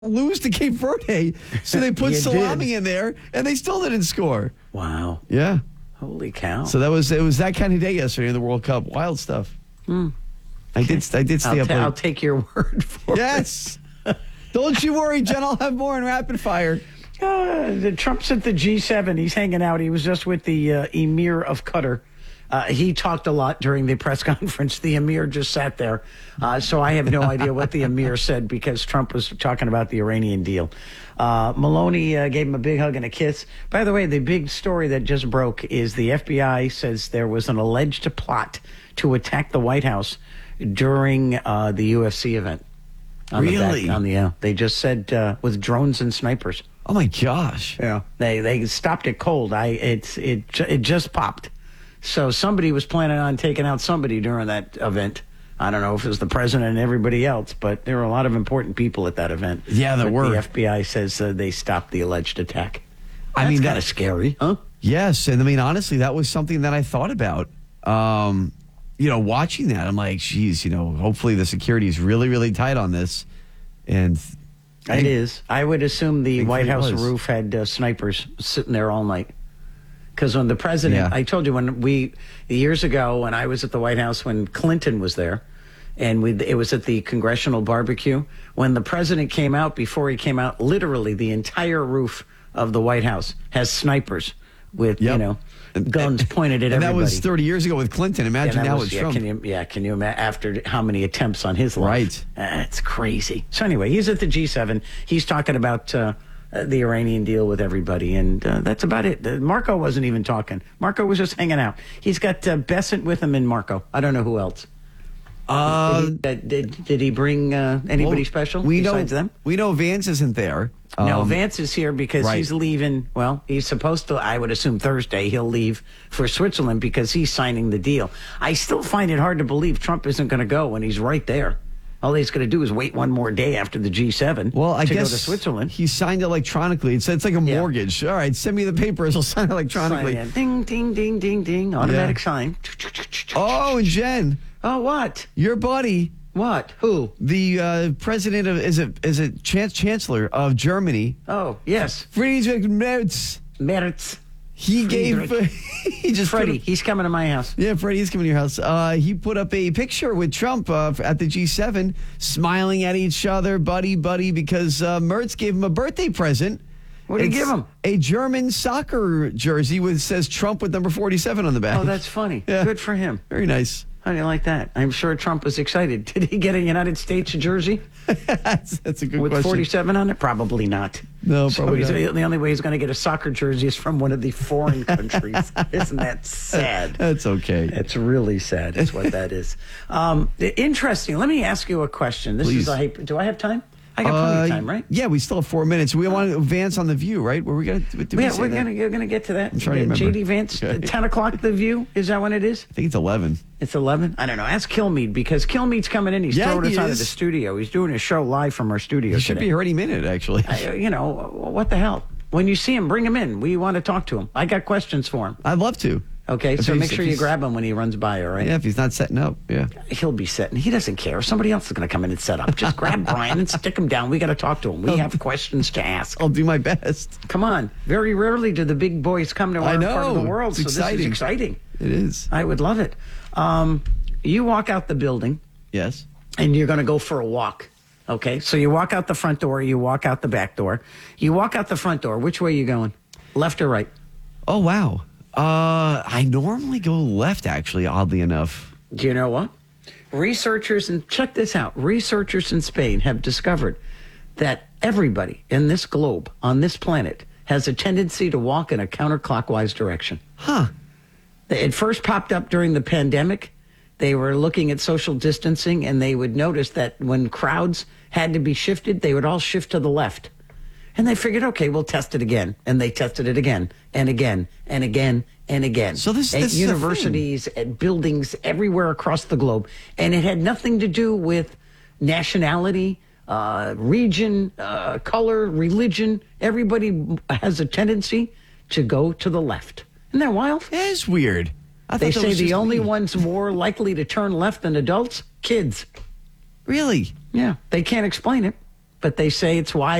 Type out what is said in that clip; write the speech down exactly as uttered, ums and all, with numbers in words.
lose to Cape Verde, so they put You salami did. in there, and they still didn't score. Wow. Yeah. Holy cow. So that was it was that kind of day yesterday in the World Cup. Wild stuff. Hmm. I did I did stay I'll, up ta- late. I'll take your word for Yes. Don't you worry, Jen. I'll have more in rapid fire. it. Uh, the Trump's at the G seven. He's hanging out. He was just with the uh, Emir of Qatar. Uh, he talked a lot during the press conference. The Emir just sat there. Uh, so I have no idea what the Emir said because Trump was talking about the Iranian deal. Uh, Maloney uh, gave him a big hug and a kiss. By the way, the big story that just broke is the F B I says there was an alleged plot to attack the White House during uh, the U F C event. On Really? The back, on the, uh, they just said uh, with drones and snipers. Oh my gosh. Yeah. They they stopped it cold. I it's it ju- it just popped. So somebody was planning on taking out somebody during that event. I don't know if it was the president and everybody else, but there were a lot of important people at that event. Yeah, there but were. The F B I says uh, they stopped the alleged attack. I That's mean, kind that- of scary, huh? Yes, and I mean honestly, that was something that I thought about. Um, you know, watching that, I'm like, geez, you know, hopefully the security is really, really tight on this. And It is. I would assume the Thankfully White it House was. roof had uh, snipers sitting there all night. Because when the president, Yeah. I told you when we years ago when I was at the White House when Clinton was there, and we it was at the congressional barbecue. When the president came out, before he came out, literally the entire roof of the White House has snipers with Yep. you know guns pointed at and everybody. that was thirty years ago with Clinton. Imagine Yeah, that now was- with yeah, Trump. Can you, yeah, can you imagine after how many attempts on his life? Right. Uh, it's crazy. So anyway, he's at the G seven. He's talking about uh, uh, the Iranian deal with everybody, and uh, that's about it. Uh, Marco wasn't even talking. Marco was just hanging out. He's got uh, Bessent with him and Marco. I don't know who else. Uh, did, he, uh, did, did he bring uh, anybody well, special we know, besides them? We know Vance isn't there. No, Um, Vance is here because right. he's leaving. Well, he's supposed to, I would assume Thursday, he'll leave for Switzerland because he's signing the deal. I still find it hard to believe Trump isn't going to go when he's right there. All he's going to do is wait one more day after the G seven Well, I to guess go to Switzerland. he signed electronically. It's, it's like a Yeah. mortgage. All right, send me the papers. I'll sign electronically. Sign it. Ding, ding, ding, ding, ding. Automatic Yeah. sign. Oh, and Jen, Oh, what? your buddy, What? Who? the uh, president of is it is it Chan- chancellor of Germany, Oh, yes. Friedrich Merz. Merz. He gave Friedrich. he just put Freddie, up- he's coming to my house. yeah, Freddie is coming to your house. Uh, he put up a picture with Trump uh, at the G seven, smiling at each other, buddy, buddy, because uh, Mertz gave him a birthday present. What did he It's give him? A German soccer jersey with says Trump with number forty-seven on the back. Oh, that's funny. Yeah. Good for him. Very nice. How do you like that? I'm sure Trump was excited. Did he get a United States jersey that's, that's a good with question. forty-seven on it? Probably not. No, So probably he's- not. the only way he's going to get a soccer jersey is from one of the foreign countries. Isn't that sad? That's okay. It's really sad. Is what that is. Um, interesting. Let me ask you a question. This Please. is a hyper. Do I have time? I got plenty Uh, of time, right? Yeah, we still have four minutes. We want to advance on the View, right? Were we going to? Did we Yeah, say we're that? gonna we're gonna get to that. I'm trying to remember. J D Vance, Okay. ten o'clock. The View, is that when it is? I think it's eleven. It's eleven. I don't know. Ask Kilmeade because Kilmeade's coming in. He's Yeah, throwing he us out of is. the studio. He's doing a show live from our studio He should today. be here any minute, actually. I- you know what the hell? When you see him, bring him in. We want to talk to him. I got questions for him. I'd love to. Okay, If so he's- make sure if you he's- grab him when he runs by. All right. Yeah, if he's not setting up. Yeah. He'll be setting. He doesn't care. Somebody else is going to come in and set up. Just grab Brian and stick him down. We got to talk to him. We have questions to ask. I'll do my best. Come on. Very rarely do the big boys come to I our know. part of the world, It's so this exciting. is exciting. It is. I would love it. Um, you walk out the building, Yes. and you're going to go for a walk. Okay, so you walk out the front door, you walk out the back door. You walk out the front door. Which way are you going? Left or right? Oh, wow. Uh, I normally go left, actually, oddly enough. Do you know what? Researchers, and check this out, researchers in Spain have discovered that everybody in this globe, on this planet, has a tendency to walk in a counterclockwise direction. Huh. It first popped up during the pandemic. They were looking at social distancing, and they would notice that when crowds had to be shifted, they would all shift to the left. And they figured, okay, we'll test it again. And they tested it again and again and again and again. So this- at this is a thing. universities, at buildings everywhere across the globe. And it had nothing to do with nationality, uh, region, uh, color, religion. Everybody has a tendency to go to the left. Isn't that wild? It is weird. I They thought that say was the just only me. ones more likely to turn left than adults, kids. Really? Yeah, they can't explain it. but they say it's why